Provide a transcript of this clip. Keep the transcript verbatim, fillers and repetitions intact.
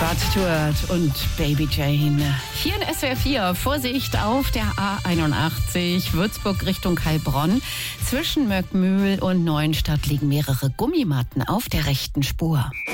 Rod Stewart und Baby Jane. Hier in S W R vier, Vorsicht auf der A einundachtzig, Würzburg Richtung Heilbronn. Zwischen Möckmühl und Neuenstadt liegen mehrere Gummimatten auf der rechten Spur.